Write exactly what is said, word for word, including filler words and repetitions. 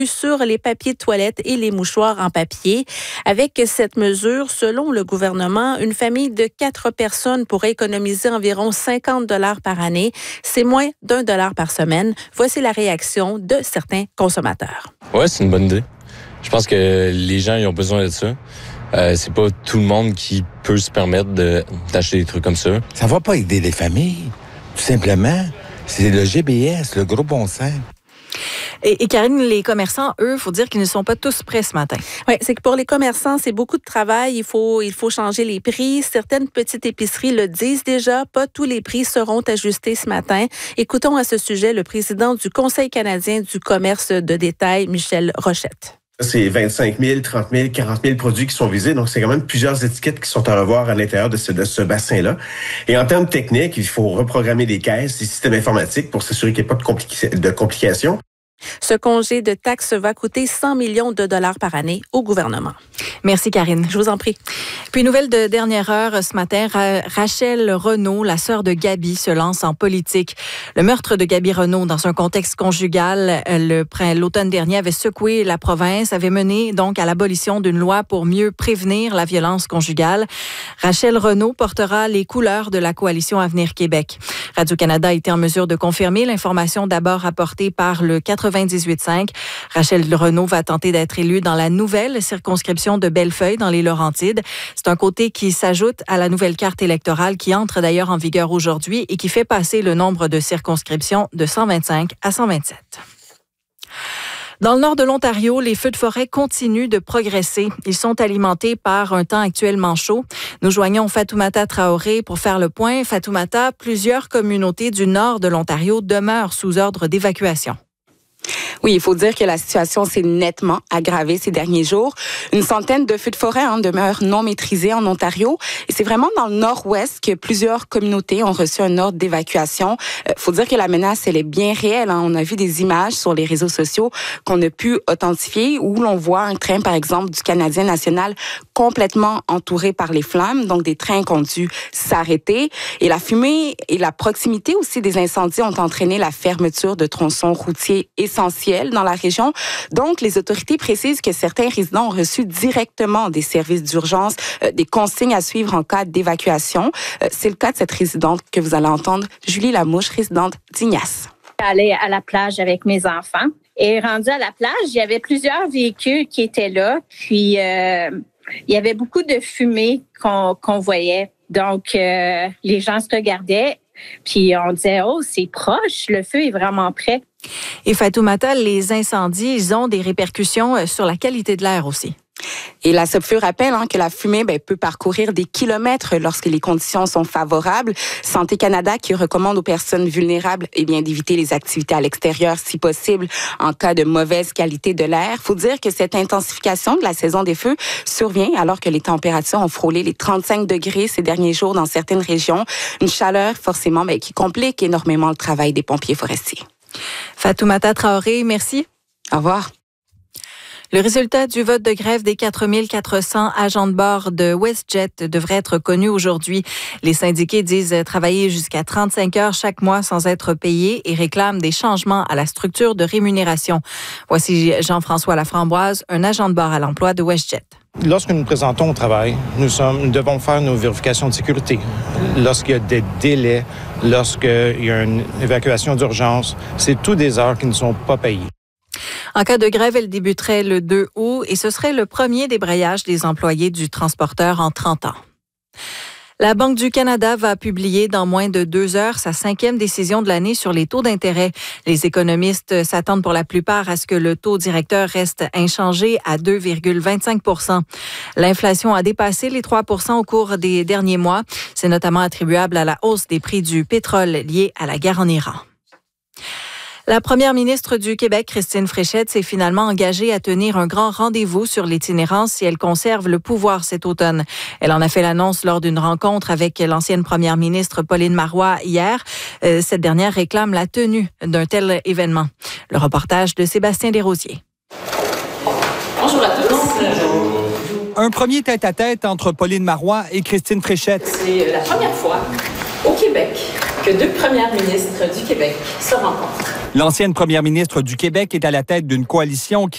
sur les papiers de toilette et les mouchoirs en papier. Avec cette mesure, selon le gouvernement, une famille de quatre personnes pourrait économiser environ cinquante dollars par année. C'est moins d'un dollar par semaine. Voici la réaction de certains consommateurs. Ouais, c'est une bonne idée. Je pense que les gens ils ont besoin de ça. Euh, c'est pas tout le monde qui peut se permettre de, d'acheter des trucs comme ça. Ça va pas aider les familles, tout simplement. C'est le G B S, le gros bon sens. Et, et Karine, les commerçants, eux, il faut dire qu'ils ne sont pas tous prêts ce matin. Oui, c'est que pour les commerçants, c'est beaucoup de travail. Il faut, il faut changer les prix. Certaines petites épiceries le disent déjà. Pas tous les prix seront ajustés ce matin. Écoutons à ce sujet le président du Conseil canadien du commerce de détail, Michel Rochette. C'est vingt-cinq mille, trente mille, quarante mille produits qui sont visés. Donc, c'est quand même plusieurs étiquettes qui sont à revoir à l'intérieur de ce, de ce bassin-là. Et en termes techniques, il faut reprogrammer les caisses, les systèmes informatiques pour s'assurer qu'il n'y ait pas de, compli- de complications. Ce congé de taxes va coûter cent millions de dollars par année au gouvernement. Merci, Karine. Je vous en prie. Puis, nouvelle de dernière heure ce matin, Ra- Rachel Renaud, la sœur de Gabi, se lance en politique. Le meurtre de Gabi Renaud dans un contexte conjugal, le, l'automne dernier, avait secoué la province, avait mené donc à l'abolition d'une loi pour mieux prévenir la violence conjugale. Rachel Renaud portera les couleurs de la coalition Avenir Québec. Radio-Canada a été en mesure de confirmer l'information d'abord apportée par le quatre-vingt-dix-huit cinq. Rachel Renaud va tenter d'être élue dans la nouvelle circonscription de Bellefeuille, dans les Laurentides. C'est un côté qui s'ajoute à la nouvelle carte électorale qui entre d'ailleurs en vigueur aujourd'hui et qui fait passer le nombre de circonscriptions de cent vingt-cinq à cent vingt-sept. Dans le nord de l'Ontario, les feux de forêt continuent de progresser. Ils sont alimentés par un temps actuellement chaud. Nous joignons Fatoumata Traoré pour faire le point. Fatoumata, plusieurs communautés du nord de l'Ontario demeurent sous ordre d'évacuation. Oui, il faut dire que la situation s'est nettement aggravée ces derniers jours. Une centaine de feux de forêt hein, demeurent non maîtrisés en Ontario. Et c'est vraiment dans le nord-ouest que plusieurs communautés ont reçu un ordre d'évacuation. Il euh, faut dire que la menace, elle est bien réelle. Hein. On a vu des images sur les réseaux sociaux qu'on a pu authentifier où l'on voit un train, par exemple, du Canadien national complètement entouré par les flammes. Donc, des trains qui ont dû s'arrêter. Et la fumée et la proximité aussi des incendies ont entraîné la fermeture de tronçons routiers essentiels dans la région. Donc, les autorités précisent que certains résidents ont reçu directement des services d'urgence, euh, des consignes à suivre en cas d'évacuation. Euh, c'est le cas de cette résidente que vous allez entendre, Julie Lamouche, résidente d'Ignace. J'allais à la plage avec mes enfants et rendue à la plage, il y avait plusieurs véhicules qui étaient là. Puis, euh, il y avait beaucoup de fumée qu'on, qu'on voyait. Donc, euh, les gens se regardaient. Puis on disait, oh, c'est proche, le feu est vraiment près. Et Fatoumata, les incendies, ils ont des répercussions sur la qualité de l'air aussi. Et la SOPFEU rappelle hein, que la fumée ben, peut parcourir des kilomètres lorsque les conditions sont favorables. Santé Canada qui recommande aux personnes vulnérables eh bien, d'éviter les activités à l'extérieur si possible en cas de mauvaise qualité de l'air. Il faut dire que cette intensification de la saison des feux survient alors que les températures ont frôlé les trente-cinq degrés ces derniers jours dans certaines régions. Une chaleur forcément ben, qui complique énormément le travail des pompiers forestiers. Fatoumata Traoré, merci. Au revoir. Le résultat du vote de grève des quatre mille quatre cents agents de bord de WestJet devrait être connu aujourd'hui. Les syndiqués disent travailler jusqu'à trente-cinq heures chaque mois sans être payés et réclament des changements à la structure de rémunération. Voici Jean-François Laframboise, un agent de bord à l'emploi de WestJet. Lorsque nous nous présentons au travail, nous, sommes, nous devons faire nos vérifications de sécurité. Lorsqu'il y a des délais, lorsqu'il y a une évacuation d'urgence, c'est tous des heures qui ne sont pas payées. En cas de grève, elle débuterait le deux août et ce serait le premier débrayage des employés du transporteur en trente ans. La Banque du Canada va publier dans moins de deux heures sa cinquième décision de l'année sur les taux d'intérêt. Les économistes s'attendent pour la plupart à ce que le taux directeur reste inchangé à deux virgule vingt-cinq pour cent. L'inflation a dépassé les trois pour cent au cours des derniers mois. C'est notamment attribuable à la hausse des prix du pétrole liée à la guerre en Iran. La première ministre du Québec, Christine Fréchette, s'est finalement engagée à tenir un grand rendez-vous sur l'itinérance si elle conserve le pouvoir cet automne. Elle en a fait l'annonce lors d'une rencontre avec l'ancienne première ministre Pauline Marois hier. Euh, cette dernière réclame la tenue d'un tel événement. Le reportage de Sébastien Desrosiers. Bonjour à tous. Bonjour. Un premier tête-à-tête entre Pauline Marois et Christine Fréchette. C'est la première fois au Québec que deux premières ministres du Québec se rencontrent. L'ancienne première ministre du Québec est à la tête d'une coalition qui